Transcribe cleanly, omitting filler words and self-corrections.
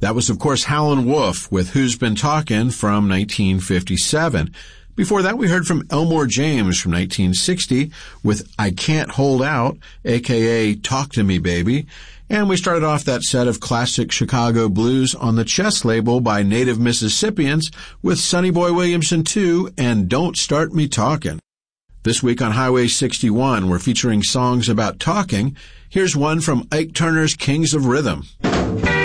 That was, of course, Howlin' Wolf with Who's Been Talkin' from 1957. Before that, we heard from Elmore James from 1960 with I Can't Hold Out, a.k.a. Talk to Me, Baby. And we started off that set of classic Chicago blues on the Chess label by Native Mississippians with Sonny Boy Williamson 2 and Don't Start Me Talkin'. This week on Highway 61, we're featuring songs about talking. Here's one from Ike Turner's Kings of Rhythm.